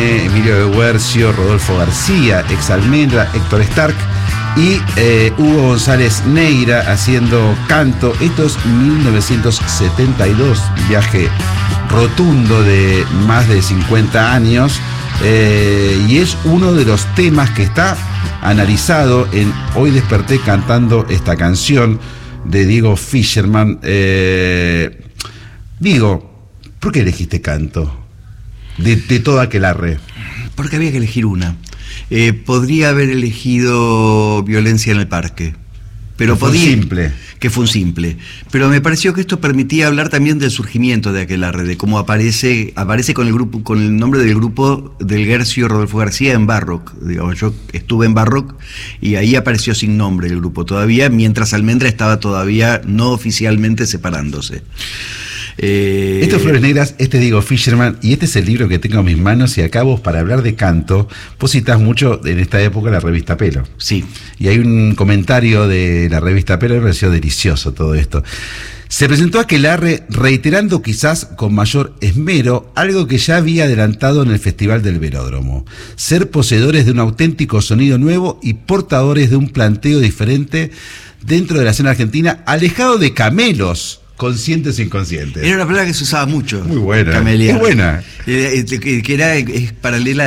René, Emilio de Guercio, Rodolfo García, ex Almendra, Héctor Stark y Hugo González Neira haciendo canto. Esto es 1972, viaje rotundo de más de 50 años, y es uno de los temas que está analizado en Hoy desperté cantando esta canción de Diego Fischerman. Diego, ¿por qué elegiste canto? De todo aquelarre. Porque había que elegir una. Podría haber elegido Violencia en el Parque, pero que fue un simple. Pero me pareció que esto permitía hablar también del surgimiento de aquelarre, de cómo aparece con el grupo, con el nombre del grupo del Guercio Rodolfo García en Barrock. Digamos, yo estuve en Barrock y ahí apareció sin nombre el grupo todavía, mientras Almendra estaba todavía no oficialmente separándose. Esto es Flores Negras, este es Diego Fischerman y este es el libro que tengo en mis manos. Y acá vos, para hablar de canto, vos citás mucho en esta época la revista Pelo. Sí. Y hay un comentario de la revista Pelo que me pareció delicioso todo esto. Se presentó aquelarre reiterando quizás con mayor esmero algo que ya había adelantado en el Festival del Velódromo: ser poseedores de un auténtico sonido nuevo y portadores de un planteo diferente dentro de la escena argentina, alejado de camelos conscientes e inconscientes. Era una palabra que se usaba mucho. Muy buena. Camelear. Muy buena. Es paralela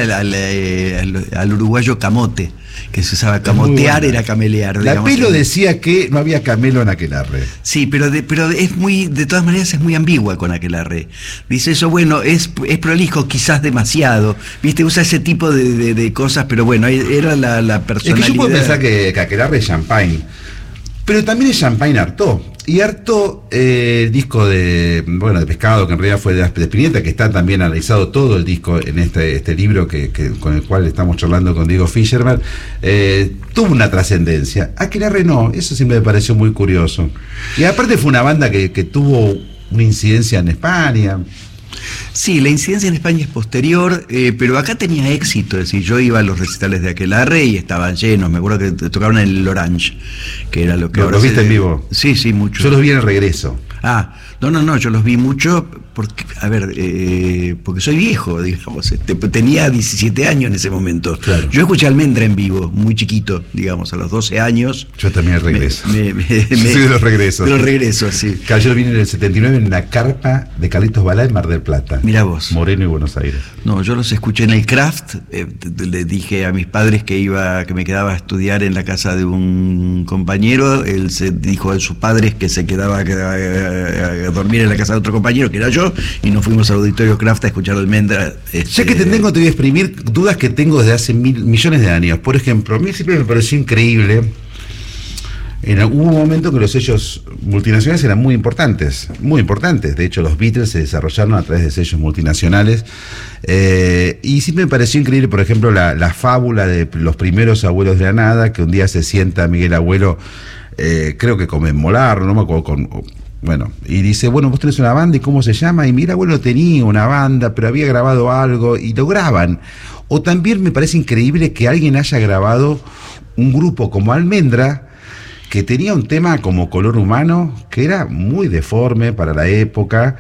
al uruguayo camote, que se usaba camotear, era camelear. La Pelo decía que no había camelo en aquelarre. Sí, pero es muy, de todas maneras es muy ambigua con aquelarre. Dice eso, bueno, es prolijo, quizás demasiado. Viste, usa ese tipo de cosas, pero bueno, era la personalidad. Es que yo puedo pensar que aquelarre es champagne, pero también es champagne Artaud. Y Artaud, el disco de Pescado, que en realidad fue de Spinetta, que está también analizado todo el disco en este libro con el cual estamos charlando con Diego Fischerman, tuvo una trascendencia. Aquelarre no, eso siempre me pareció muy curioso. Y aparte fue una banda que tuvo una incidencia en España. Sí, la incidencia en España es posterior, pero acá tenía éxito. Es decir, yo iba a los recitales de aquelarre y estaban llenos. Me acuerdo que tocaban en el Orange, que era lo que ahora. ¿Los viste en vivo? Sí, mucho. Yo los vi en el regreso. No, yo los vi mucho porque, porque soy viejo, digamos. Tenía 17 años en ese momento. Claro. Yo escuché a Almendra en vivo, muy chiquito, digamos, a los 12 años. Yo también regreso. Soy de los regresos. De los regresos, sí. Yo vine en el 79 en la carpa de Carlitos Balá en Mar del Plata. Mirá vos. Moreno y Buenos Aires. No, yo los escuché en el Kraft. Le dije a mis padres que me quedaba a estudiar en la casa de un compañero. Él se dijo a sus padres que se quedaba a dormir en la casa de otro compañero, que era yo, y nos fuimos al auditorio Kraft a escuchar a Almendra. Ya que te voy a exprimir dudas que tengo desde hace millones de años. Por ejemplo, a mí siempre me pareció increíble. Hubo un momento que los sellos multinacionales eran muy importantes. De hecho, los Beatles se desarrollaron a través de sellos multinacionales. Y siempre me pareció increíble, por ejemplo, la fábula de los primeros abuelos de la nada, que un día se sienta Miguel Abuelo, creo que con Molar, no me acuerdo, y dice, vos tenés una banda, ¿y cómo se llama? Y Miguel Abuelo tenía una banda, pero había grabado algo, y lo graban. O también me parece increíble que alguien haya grabado un grupo como Almendra, que tenía un tema como Color Humano, que era muy deforme para la época.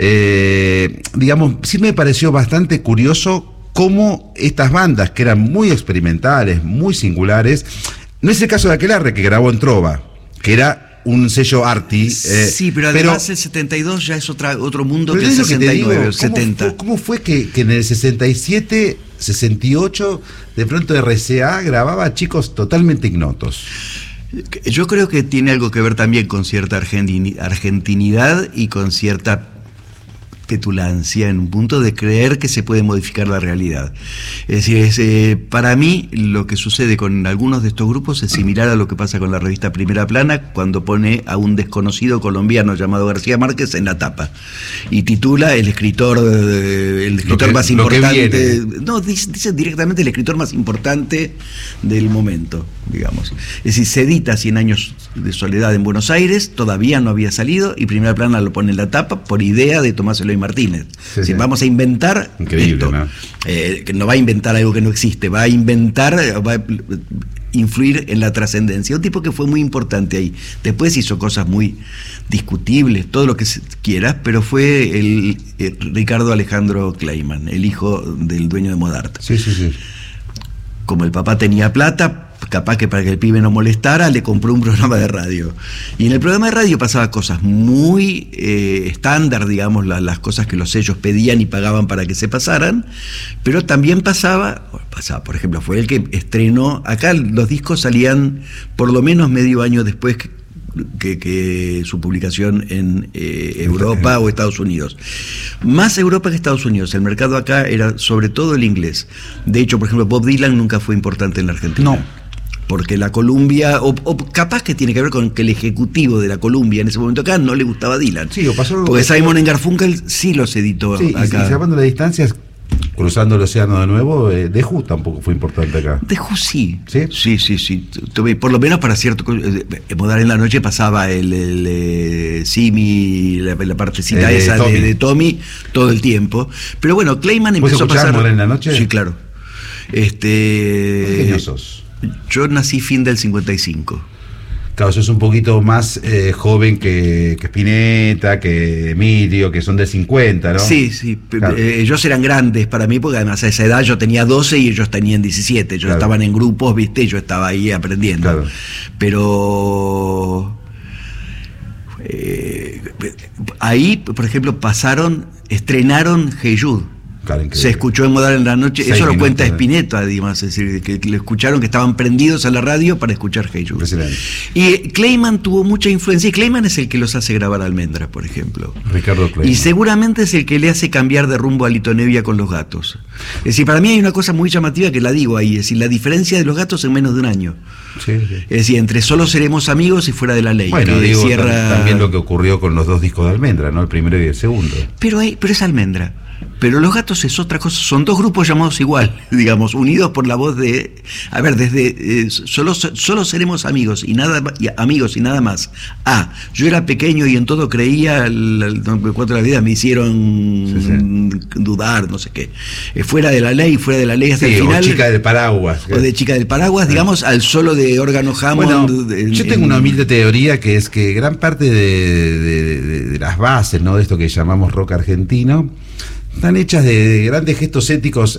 Sí me pareció bastante curioso cómo estas bandas, que eran muy experimentales, muy singulares, no es el caso de Aquelarre, que grabó en Trova, que era un sello arty. Sí, pero además el 72 ya es otro mundo que el 69, 70. ¿Cómo fue que en el 67, 68, de pronto RCA grababa a chicos totalmente ignotos? Yo creo que tiene algo que ver también con cierta argentinidad y con cierta petulancia en un punto de creer que se puede modificar la realidad. Es decir, para mí lo que sucede con algunos de estos grupos es similar a lo que pasa con la revista Primera Plana cuando pone a un desconocido colombiano llamado García Márquez en la tapa y titula el escritor más importante. No, dice directamente el escritor más importante del momento, digamos. Es decir, se edita 100 años de soledad en Buenos Aires, todavía no había salido y Primera Plana lo pone en la tapa por idea de Tomás Eloy Martínez. Sí. Vamos a inventar increíble, esto. ¿No? Que no va a inventar algo que no existe, va a inventar, influir en la trascendencia. Un tipo que fue muy importante ahí. Después hizo cosas muy discutibles, todo lo que quieras, pero fue el Ricardo Alejandro Kleiman, el hijo del dueño de Modart. Sí. Como el papá tenía plata, capaz que para que el pibe no molestara, le compró un programa de radio. Y en el programa de radio pasaba cosas muy estándar, digamos, las cosas que los sellos pedían y pagaban para que se pasaran, pero también pasaba, por ejemplo, fue el que estrenó, acá los discos salían por lo menos medio año después que su publicación en Europa o Estados Unidos. Más Europa que Estados Unidos. El mercado acá era sobre todo el inglés. De hecho, por ejemplo, Bob Dylan nunca fue importante en la Argentina. No. Porque la Columbia, o capaz que tiene que ver con que el ejecutivo de la Columbia en ese momento acá no le gustaba Dylan. Sí, o pasó algo. Porque Simon & Garfunkel sí los editó sí, acá. Y salvando las distancias, cruzando el océano de nuevo, The Who tampoco fue importante acá. The Who sí. ¿Sí? Sí. Por lo menos para cierto. Modar en la noche pasaba el Simi, la partecita esa Tommy. de Tommy todo el tiempo. Pero bueno, Kleiman empezó a pasar. Modar en la noche? Sí, claro. ¿Qué año sos? Yo nací fin del 55. Claro, sos un poquito más joven que Spinetta, que Emilio, que son del 50, ¿no? Sí. Claro. Ellos eran grandes para mí, porque además a esa edad yo tenía 12 y ellos tenían 17. Ellos estaban en grupos, ¿viste? Yo estaba ahí aprendiendo. Claro. Pero ahí, por ejemplo, estrenaron Hey Jude. Claro, se escuchó en Modar en la noche, 6 eso lo minutos, cuenta Spinetta, además, es decir, que lo escucharon, que estaban prendidos a la radio para escuchar Hey Jude. Y Kleiman tuvo mucha influencia, y Kleiman es el que los hace grabar Almendra, por ejemplo. Ricardo Kleiman. Y seguramente es el que le hace cambiar de rumbo a Lito Nebbia con Los Gatos. Es decir, para mí hay una cosa muy llamativa que la digo ahí, es decir, la diferencia de Los Gatos en menos de un año. Sí. Es decir, entre Solo seremos amigos y Fuera de la ley. Bueno, que digo, cierra... también lo que ocurrió con los dos discos de Almendra, ¿no? El primero y el segundo. Pero es Almendra. Pero Los Gatos es otra cosa, son dos grupos llamados igual, digamos, unidos por la voz de, a ver, desde solo seremos amigos y nada más. Yo era pequeño y en todo creía, el 4 de la vida me hicieron dudar, no sé qué. Fuera de la ley hasta el final. O Chica del Paraguas. O de Chica del Paraguas, digamos, al solo de órgano Hammond. Bueno, yo tengo una humilde teoría que es que gran parte de las bases, ¿no?, de esto que llamamos rock argentino, están hechas de grandes gestos éticos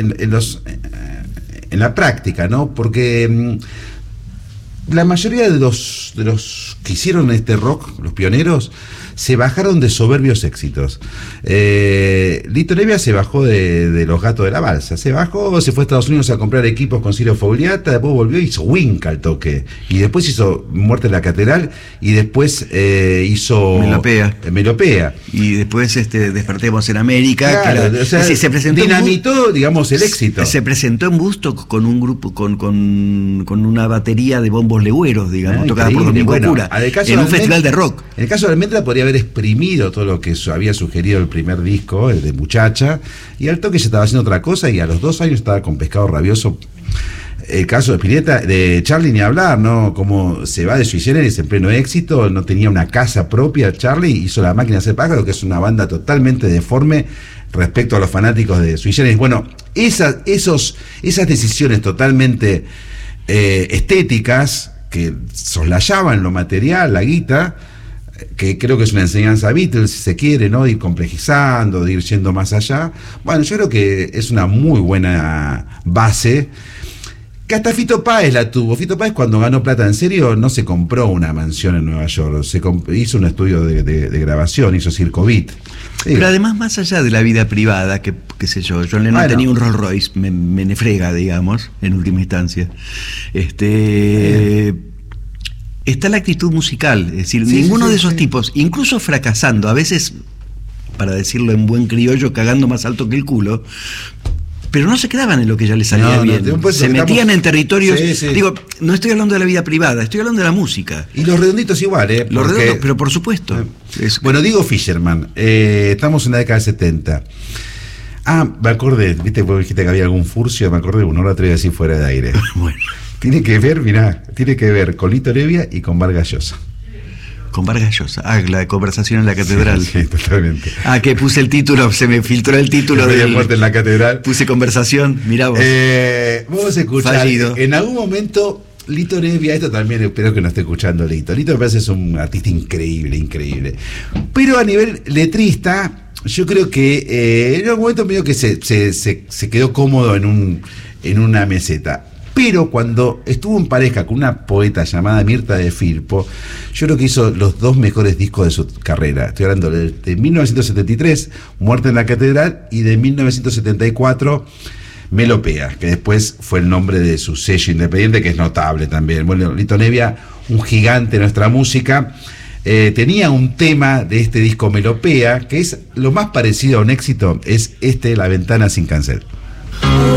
en la práctica, ¿no? Porque la mayoría de los que hicieron este rock, los pioneros, se bajaron de soberbios éxitos. Lito Nebbia se bajó de Los Gatos de la Balsa, se fue a Estados Unidos a comprar equipos con Ciro Fogliata, después volvió y hizo Winca al toque, y después hizo Muerte en la Catedral, y después hizo Melopea. Y después Despertemos en América, claro, que se presentó dinamitó, digamos, el éxito. Se presentó en Busto con un grupo, con una batería de bombos legüeros, digamos, tocada por Domingo Cura, en un festival de rock. En el caso de Almendra podría haber exprimido todo lo que había sugerido el primer disco, el de Muchacha, y al toque ya estaba haciendo otra cosa, y a los 2 años estaba con Pescado Rabioso. El caso de Spinetta, de Charlie ni hablar, ¿no? Como se va de Sui Generis en pleno éxito, no tenía una casa propia. Charlie hizo La Máquina de Hacer Pájaro, que es una banda totalmente deforme respecto a los fanáticos de Sui Generis. Bueno, esas decisiones totalmente estéticas, que soslayaban lo material, la guita, que creo que es una enseñanza Beatles, si se quiere, ¿no? Ir complejizando, de ir yendo más allá. Bueno, yo creo que es una muy buena base, que hasta Fito Páez la tuvo. Fito Páez, cuando ganó plata en serio, no se compró una mansión en Nueva York, hizo un estudio de grabación, hizo Circo Beat. Pero además, más allá de la vida privada, qué sé yo, John Lennon tenía un Rolls Royce, me frega, digamos, en última instancia. Está la actitud musical, es decir, ninguno de esos tipos, incluso fracasando, a veces, para decirlo en buen criollo, cagando más alto que el culo, pero no se quedaban en lo que ya les salía bien. Se metían en territorios. Digo, no estoy hablando de la vida privada, estoy hablando de la música. Y los Redonditos igual, Los Redonditos, pero por supuesto. Bueno, Diego Fisherman, estamos en la década de 70. Me acordé, viste, porque dijiste que había algún furcio, me acordé, uno lo traía así fuera de aire. Bueno. Tiene que ver con Lito Nebbia y con Vargas Llosa. Con Vargas Llosa. La de Conversación en la Catedral. Sí, totalmente. Que puse el título, se me filtró el título de Muerte en la Catedral. Puse Conversación, mirá vos. Vamos a escuchar. Fallido. En algún momento, Lito Nebbia, esto también espero que no esté escuchando Lito. Lito me parece es un artista increíble. Pero a nivel letrista, yo creo que en algún momento medio que se quedó cómodo en una meseta. Pero cuando estuvo en pareja con una poeta llamada Mirta de Filpo, yo creo que hizo los 2 mejores discos de su carrera. Estoy hablando de 1973, Muerte en la Catedral, y de 1974, Melopea, que después fue el nombre de su sello independiente, que es notable también. Bueno, Lito Nebbia, un gigante de nuestra música, tenía un tema de este disco Melopea, que es lo más parecido a un éxito, es La Ventana sin Cancel.